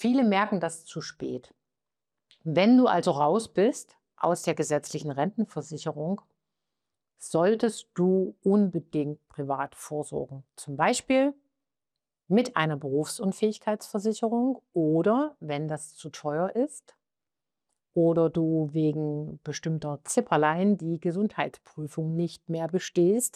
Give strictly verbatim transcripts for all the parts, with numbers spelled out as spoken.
Viele merken das zu spät. Wenn du also raus bist aus der gesetzlichen Rentenversicherung, solltest du unbedingt privat vorsorgen. Zum Beispiel mit einer Berufsunfähigkeitsversicherung oder, wenn das zu teuer ist, oder du wegen bestimmter Zipperlein die Gesundheitsprüfung nicht mehr bestehst,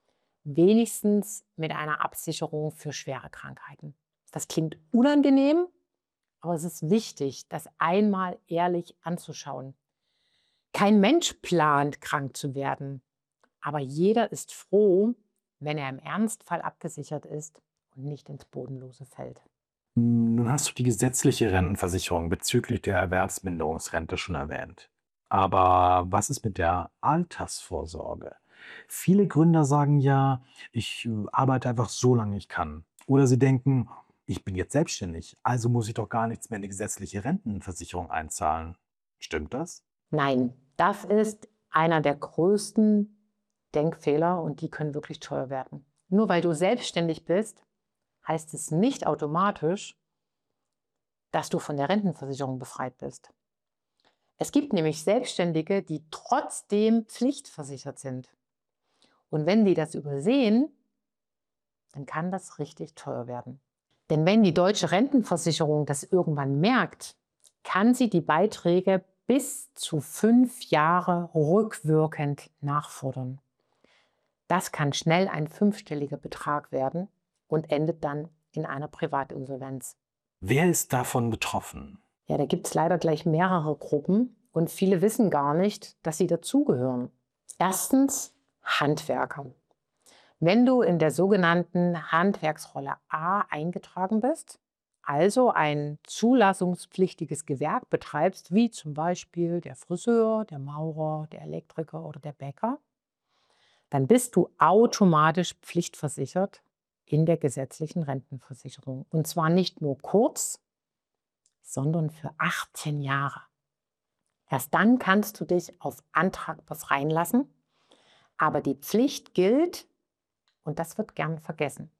wenigstens mit einer Absicherung für schwere Krankheiten. Das klingt unangenehm, aber es ist wichtig, das einmal ehrlich anzuschauen. Kein Mensch plant, krank zu werden, aber jeder ist froh, wenn er im Ernstfall abgesichert ist und nicht ins Bodenlose fällt. Nun hast du die gesetzliche Rentenversicherung bezüglich der Erwerbsminderungsrente schon erwähnt. Aber was ist mit der Altersvorsorge? Viele Gründer sagen ja, ich äh, arbeite einfach so lange ich kann. Oder sie denken, ich bin jetzt selbstständig, also muss ich doch gar nichts mehr in die gesetzliche Rentenversicherung einzahlen. Stimmt das? Nein, das ist einer der größten Denkfehler und die können wirklich teuer werden. Nur weil du selbstständig bist, heißt es nicht automatisch, dass du von der Rentenversicherung befreit bist. Es gibt nämlich Selbstständige, die trotzdem pflichtversichert sind. Und wenn die das übersehen, dann kann das richtig teuer werden. Denn wenn die deutsche Rentenversicherung das irgendwann merkt, kann sie die Beiträge bis zu fünf Jahre rückwirkend nachfordern. Das kann schnell ein fünfstelliger Betrag werden und endet dann in einer Privatinsolvenz. Wer ist davon betroffen? Ja, da gibt es leider gleich mehrere Gruppen und viele wissen gar nicht, dass sie dazugehören. Erstens Handwerker. Wenn du in der sogenannten Handwerksrolle A eingetragen bist, also ein zulassungspflichtiges Gewerk betreibst, wie zum Beispiel der Friseur, der Maurer, der Elektriker oder der Bäcker, dann bist du automatisch pflichtversichert in der gesetzlichen Rentenversicherung. Und zwar nicht nur kurz, sondern für achtzehn Jahre. Erst dann kannst du dich auf Antrag befreien lassen, aber die Pflicht gilt, und das wird gern vergessen.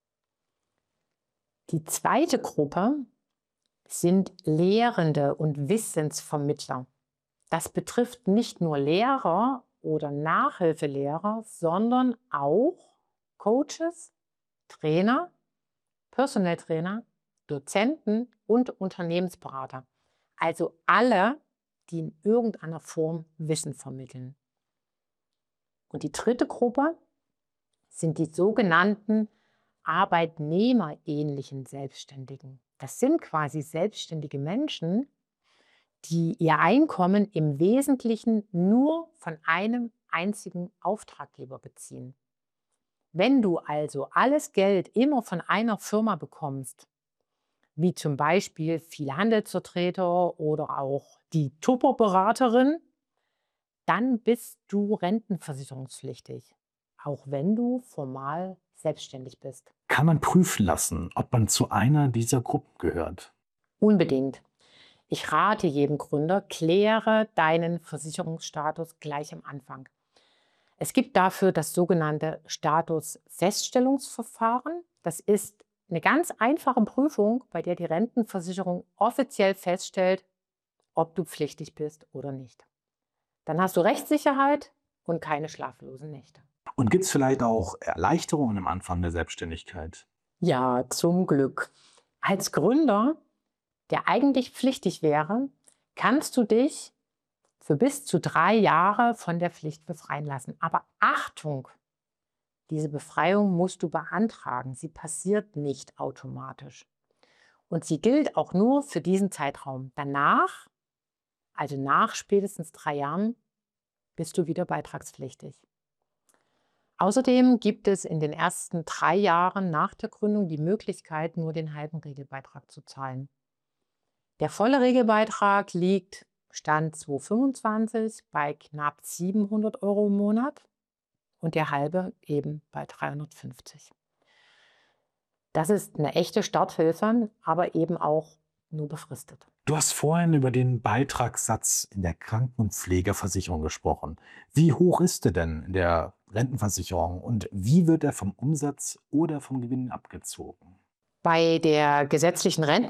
Die zweite Gruppe sind Lehrende und Wissensvermittler. Das betrifft nicht nur Lehrer oder Nachhilfelehrer, sondern auch Coaches, Trainer, Personal Trainer, Dozenten und Unternehmensberater. Also alle, die in irgendeiner Form Wissen vermitteln. Und die dritte Gruppe sind die sogenannten arbeitnehmerähnlichen Selbstständigen. Das sind quasi selbstständige Menschen, die ihr Einkommen im Wesentlichen nur von einem einzigen Auftraggeber beziehen. Wenn du also alles Geld immer von einer Firma bekommst, wie zum Beispiel viele Handelsvertreter oder auch die Tupper-Beraterin, dann bist du rentenversicherungspflichtig, auch wenn du formal selbstständig bist. Kann man prüfen lassen, ob man zu einer dieser Gruppen gehört? Unbedingt. Ich rate jedem Gründer, kläre deinen Versicherungsstatus gleich am Anfang. Es gibt dafür das sogenannte Statusfeststellungsverfahren. Das ist eine ganz einfache Prüfung, bei der die Rentenversicherung offiziell feststellt, ob du pflichtig bist oder nicht. Dann hast du Rechtssicherheit und keine schlaflosen Nächte. Und gibt es vielleicht auch Erleichterungen am Anfang der Selbstständigkeit? Ja, zum Glück. Als Gründer, der eigentlich pflichtig wäre, kannst du dich für bis zu drei Jahre von der Pflicht befreien lassen. Aber Achtung, diese Befreiung musst du beantragen. Sie passiert nicht automatisch. Und sie gilt auch nur für diesen Zeitraum. Danach, also nach spätestens drei Jahren, bist du wieder beitragspflichtig. Außerdem gibt es in den ersten drei Jahren nach der Gründung die Möglichkeit, nur den halben Regelbeitrag zu zahlen. Der volle Regelbeitrag liegt Stand zweitausendfünfundzwanzig bei knapp siebenhundert Euro im Monat und der halbe eben bei dreihundertfünfzig. Das ist eine echte Starthilfe, aber eben auch nur befristet. Du hast vorhin über den Beitragssatz in der Krankenpflegeversicherung gesprochen. Wie hoch ist der denn in der Rentenversicherung und wie wird er vom Umsatz oder vom Gewinn abgezogen? Bei der gesetzlichen Renten